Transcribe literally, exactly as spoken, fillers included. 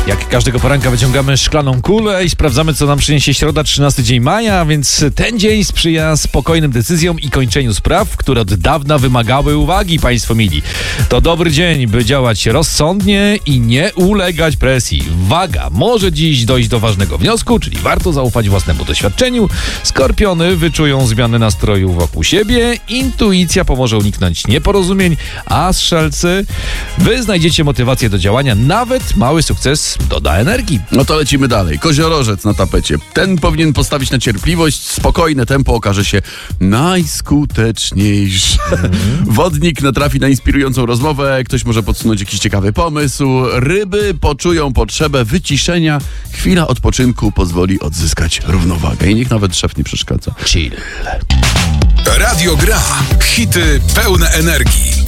Jak każdego poranka wyciągamy szklaną kulę i sprawdzamy, co nam przyniesie środa, trzynasty dzień maja, więc ten dzień sprzyja spokojnym decyzjom i kończeniu spraw, które od dawna wymagały uwagi, państwo mili. To dobry dzień, by działać rozsądnie i nie ulegać presji. Waga, może dziś dojść do ważnego wniosku, czyli warto zaufać własnemu doświadczeniu. Skorpiony wyczują zmiany nastroju wokół siebie, intuicja pomoże uniknąć nieporozumień, a strzelcy, wy znajdziecie motywację do działania, nawet mały sukces doda energii. No to lecimy dalej. Koziorożec na tapecie. Ten powinien postawić na cierpliwość. Spokojne tempo okaże się najskuteczniejsze. Mm. Wodnik natrafi na inspirującą rozmowę. Ktoś może podsunąć jakiś ciekawy pomysł. Ryby poczują potrzebę wyciszenia. Chwila odpoczynku pozwoli odzyskać równowagę. I niech nawet szef nie przeszkadza. Chill. Radio Gra. Hity pełne energii.